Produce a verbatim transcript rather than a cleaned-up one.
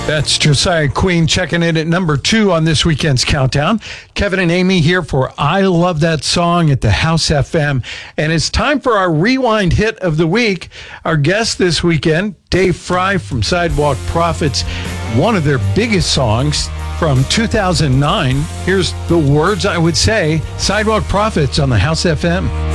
That's Josiah Queen checking in at number two on this weekend's countdown. Kevin and Amy here for I Love That Song at the House F M. And it's time for our Rewind Hit of the Week. Our guest this weekend, Dave Fry from Sidewalk Prophets, one of their biggest songs from two thousand nine. Here's the words I would say, Sidewalk Prophets on the House F M.